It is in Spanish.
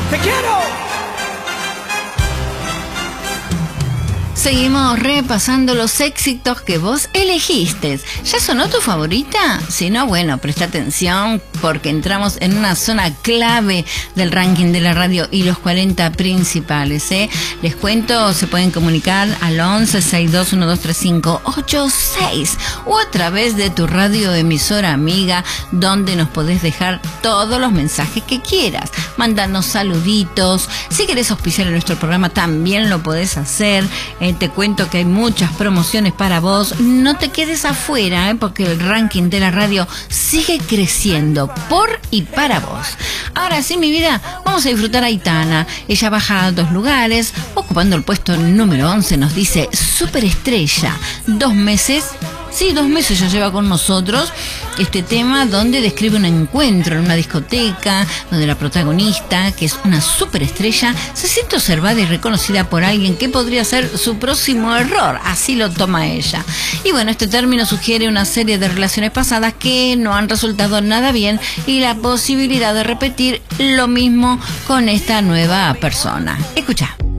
¡Te quiero! Seguimos repasando los éxitos que vos elegiste. ¿Ya sonó tu favorita? Si no, bueno, presta atención porque entramos en una zona clave del ranking de la radio y los 40 principales, ¿eh? Les cuento, se pueden comunicar al 11 62 1235 86 o a través de tu radio emisora amiga, donde nos podés dejar todos los mensajes que quieras. Mandanos saluditos. Si querés auspiciar en nuestro programa, también lo podés hacer. Te cuento que hay muchas promociones para vos. No te quedes afuera, porque el ranking de la radio sigue creciendo por y para vos. Ahora sí, mi vida, vamos a disfrutar a Aitana. Ella baja a 2 lugares, ocupando el puesto número 11. Nos dice Superestrella. 2 meses. Sí, 2 meses ya lleva con nosotros este tema, donde describe un encuentro en una discoteca, donde la protagonista, que es una superestrella, se siente observada y reconocida por alguien que podría ser su próximo error. Así lo toma ella. Y bueno, este término sugiere una serie de relaciones pasadas que no han resultado nada bien y la posibilidad de repetir lo mismo con esta nueva persona. Escucha.